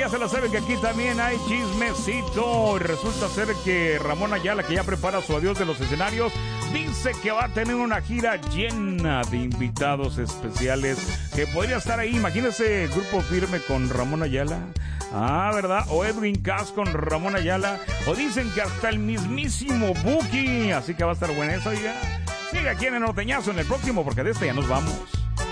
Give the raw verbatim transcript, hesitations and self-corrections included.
ya se la sabe que aquí también hay chismecito. Resulta ser que Ramón Ayala, que ya prepara su adiós de los escenarios, dice que va a tener una gira llena de invitados especiales, que podría estar ahí. Imagínese el Grupo Firme con Ramón Ayala. Ah, ¿verdad? O Edwin Cass con Ramón Ayala. O dicen que hasta el mismísimo Buki. Así que va a estar buena eso, oiga. Sigue aquí en el Norteñazo en el próximo, porque de este ya nos vamos.